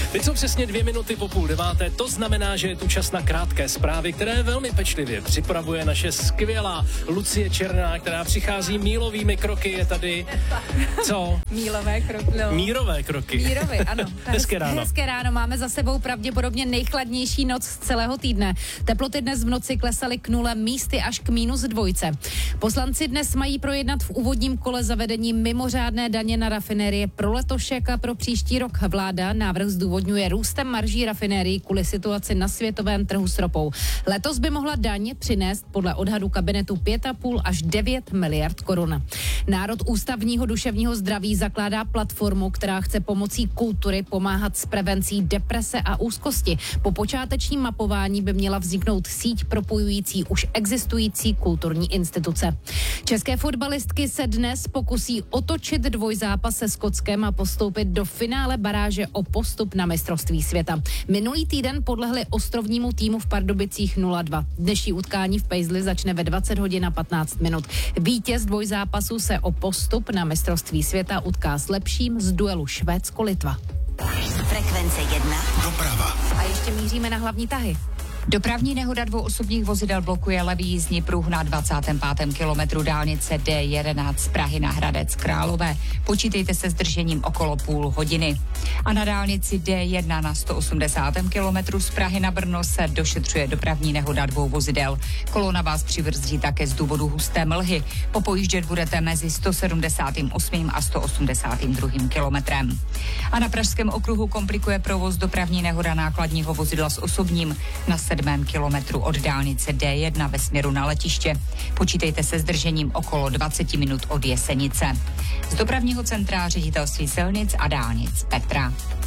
Teď jsou přesně 2 minuty po 8:30, to znamená, že je tu čas na krátké zprávy, které velmi pečlivě připravuje naše skvělá Lucie Černá, která přichází mílovými kroky, je tady. Co? Mílové kroky. No. Mírové kroky. Mírové, ano. Hezké ráno. Hezké ráno, máme za sebou pravděpodobně nejchladnější noc z celého týdne. Teploty dnes v noci klesaly k 0, místy až k -2. Poslanci dnes mají projednat v úvodním kole zavedení mimořádné daně na rafinérie pro letošek a pro příští rok. Vláda návrh zdůvodňuje růstem marží rafinérií kvůli situaci na světovém trhu s ropou. Letos by mohla daň přinést podle odhadu kabinetu 5,5 až 9 miliard korun. Národ ústavního duševního zdraví zakládá platformu, která chce pomocí kultury pomáhat s prevencí deprese a úzkosti. Po počátečním mapování by měla vzniknout síť propojující už existující kulturní instituce. České fotbalistky se dnes pokusí otočit dvojzápas se Skotskem a postoupit do finále baráže o postup na mistrovství světa. Minulý týden podlehli ostrovnímu týmu v Pardubicích 0-2. Dnešní utkání v Paisley začne ve 20 hodin a 15 minut. Vítěz dvojzápasu se o postup na mistrovství světa utká s lepším z duelu Švédsko-Litva. Frekvence 1. Doprava. A ještě míříme na hlavní tahy. Dopravní nehoda 2 osobních vozidel blokuje levý jízdní pruh na 25. kilometru dálnice D11 z Prahy na Hradec Králové. Počítejte se zdržením okolo půl hodiny. A na dálnici D1 na 180. kilometru z Prahy na Brno se došetřuje dopravní nehoda 2 vozidel. Kolona vás přibrzdí také z důvodu husté mlhy. Popojíždět budete mezi 178. a 182. kilometrem. A na Pražském okruhu komplikuje provoz dopravní nehoda nákladního vozidla s osobním na 7. kilometru od dálnice D1 ve směru na letiště. Počítejte se zdržením okolo 20 minut od Jesenice. Z dopravního centra Ředitelství silnic a dálnic Petra.